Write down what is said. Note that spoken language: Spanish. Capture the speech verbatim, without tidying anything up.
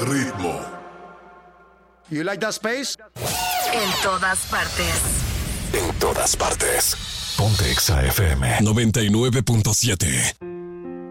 ritmo. You like that space? En todas partes. En todas partes. Ponte Exa F M noventa y nueve punto siete.